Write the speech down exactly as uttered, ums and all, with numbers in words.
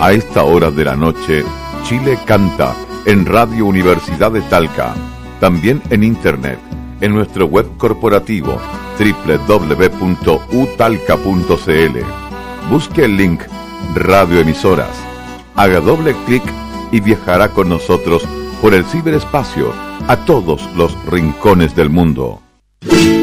A esta hora de la noche, Chile canta en Radio Universidad de Talca. También en internet, en nuestro web corporativo doble u doble u doble u punto u talca punto c l. Busque el link Radioemisoras. Haga doble clic y viajará con nosotros por el ciberespacio a todos los rincones del mundo.